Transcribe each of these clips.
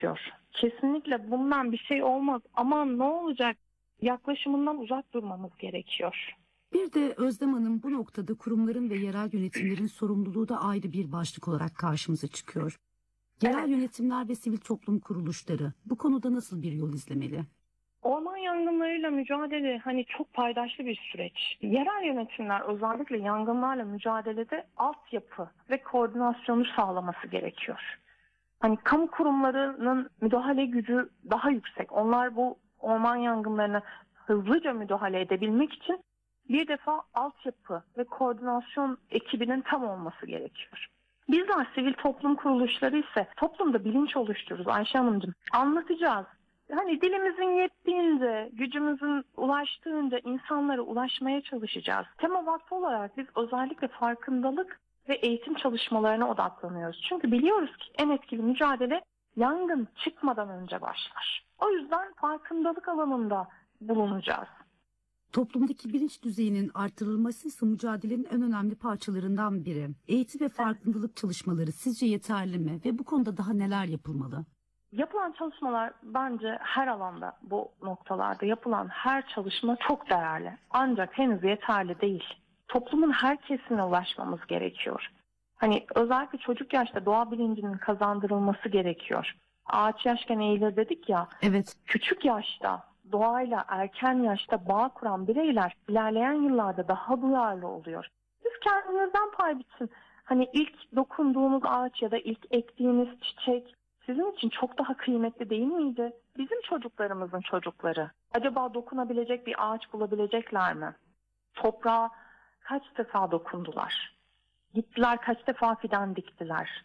Kesinlikle bundan bir şey olmaz. Aman ne olacak yaklaşımından uzak durmamız gerekiyor. Bir de Özlem Hanım, bu noktada kurumların ve yerel yönetimlerin sorumluluğu da ayrı bir başlık olarak karşımıza çıkıyor. Yerel yönetimler ve sivil toplum kuruluşları bu konuda nasıl bir yol izlemeli? Orman yangınlarıyla mücadele çok paydaşlı bir süreç. Yerel yönetimler özellikle yangınlarla mücadelede altyapı ve koordinasyonu sağlaması gerekiyor. Kamu kurumlarının müdahale gücü daha yüksek. Onlar bu orman yangınlarına hızlıca müdahale edebilmek için bir defa altyapı ve koordinasyon ekibinin tam olması gerekiyor. Bizler sivil toplum kuruluşları ise toplumda bilinç oluştururuz Ayşe Hanımcığım. Anlatacağız. Dilimizin yettiğince, gücümüzün ulaştığınca insanlara ulaşmaya çalışacağız. Tema Vakfı olarak biz özellikle farkındalık ve eğitim çalışmalarına odaklanıyoruz. Çünkü biliyoruz ki en etkili mücadele yangın çıkmadan önce başlar. O yüzden farkındalık alanında bulunacağız. Toplumdaki bilinç düzeyinin artırılması ise mücadelenin en önemli parçalarından biri. Eğitim ve farkındalık çalışmaları sizce yeterli mi ve bu konuda daha neler yapılmalı? Yapılan çalışmalar bence her alanda, bu noktalarda yapılan her çalışma çok değerli. Ancak henüz yeterli değil. Toplumun her kesimine ulaşmamız gerekiyor. Özellikle çocuk yaşta doğa bilincinin kazandırılması gerekiyor. Ağaç yaşken eğilir dedik ya. Evet. Küçük yaşta doğayla erken yaşta bağ kuran bireyler ilerleyen yıllarda daha duyarlı oluyor. Siz kendinizden pay biçin. İlk dokunduğunuz ağaç ya da ilk ektiğiniz çiçek sizin için çok daha kıymetli değil miydi? Bizim çocuklarımızın çocukları. Acaba dokunabilecek bir ağaç bulabilecekler mi? Toprağa kaç defa dokundular? Gittiler kaç defa fidan diktiler?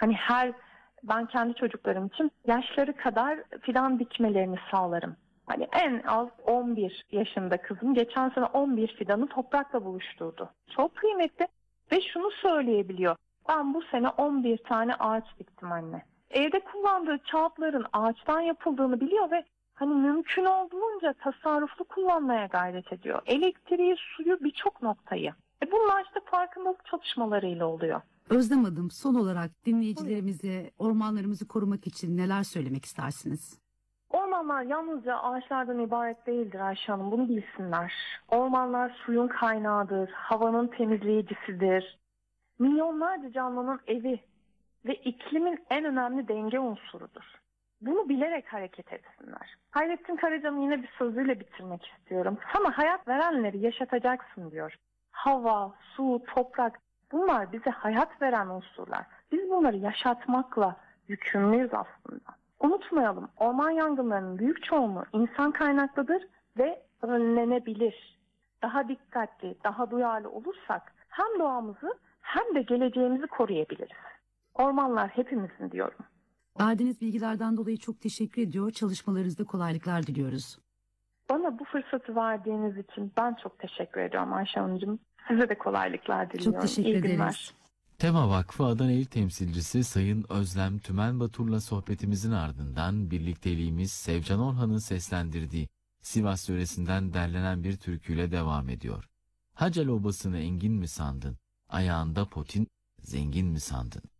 Ben kendi çocuklarım için yaşları kadar fidan dikmelerini sağlarım. En az 11 yaşında kızım geçen sene 11 fidanı toprakla buluşturdu. Çok kıymetli ve şunu söyleyebiliyor. Ben bu sene 11 tane ağaç diktim anne. Evde kullandığı kağıtların ağaçtan yapıldığını biliyor ve mümkün olduğunca tasarruflu kullanmaya gayret ediyor. Elektriği, suyu, birçok noktayı. Bunlar farkındalık çalışmalarıyla oluyor. Özlem Hanım, son olarak dinleyicilerimize ormanlarımızı korumak için neler söylemek istersiniz? Ormanlar yalnızca ağaçlardan ibaret değildir Ayşe Hanım, bunu bilsinler. Ormanlar suyun kaynağıdır, havanın temizleyicisidir. Milyonlarca canlının evi ve iklimin en önemli denge unsurudur. Bunu bilerek hareket etsinler. Hayrettin Karaca'nın yine bir sözüyle bitirmek istiyorum. Sana hayat verenleri yaşatacaksın diyor. Hava, su, toprak, bunlar bize hayat veren unsurlar. Biz bunları yaşatmakla yükümlüyüz aslında. Unutmayalım, orman yangınlarının büyük çoğunluğu insan kaynaklıdır ve önlenebilir. Daha dikkatli, daha duyarlı olursak hem doğamızı hem de geleceğimizi koruyabiliriz. Ormanlar hepimizin diyorum. Verdiğiniz bilgilerden dolayı çok teşekkür ediyor. Çalışmalarınızda kolaylıklar diliyoruz. Bana bu fırsatı verdiğiniz için ben çok teşekkür ediyorum Ayşe Hanımcığım. Size de kolaylıklar diliyorum. Çok teşekkür ederiz. Tema Vakfı Adana İl Temsilcisi Sayın Özlem Tümen Batur'la sohbetimizin ardından birlikteliğimiz Sevcan Orhan'ın seslendirdiği Sivas yöresinden derlenen bir türküyle devam ediyor. Hacal obasını engin mi sandın, ayağında potin zengin mi sandın?